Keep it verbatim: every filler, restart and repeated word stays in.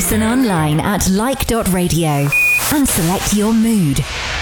Listen online at like dot radio and select your mood.